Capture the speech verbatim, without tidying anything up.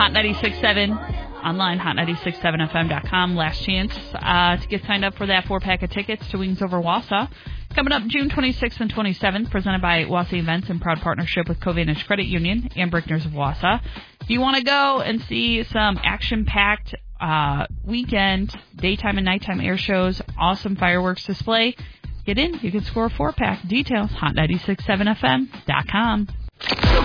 Hot ninety-six point seven, online, hot ninety-six point seven F M dot com. Last chance uh, to get signed up for that four-pack of tickets to Wings Over Wausau. Coming up June twenty-sixth and twenty-seventh, presented by Wausau Events in proud partnership with Covantage Credit Union and Brickners of Wausau. If you want to go and see some action-packed uh, weekend, daytime and nighttime air shows, awesome fireworks display, get in. You can score a four-pack. Details, hot ninety-six point seven F M dot com.